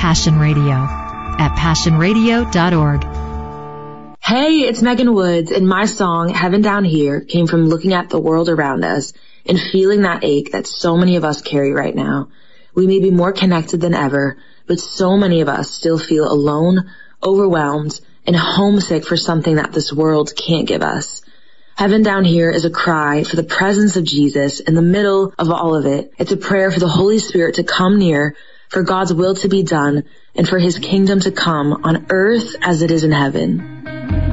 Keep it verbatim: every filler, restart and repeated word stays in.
Passion Radio at passion radio dot org. Hey, it's Megan Woods, and my song, Heaven Down Here, came from looking at the world around us and feeling that ache that so many of us carry right now. We may be more connected than ever, but so many of us still feel alone, overwhelmed, and homesick for something that this world can't give us. Heaven Down Here is a cry for the presence of Jesus in the middle of all of it. It's a prayer for the Holy Spirit to come near, for God's will to be done, and for his kingdom to come on earth as it is in heaven.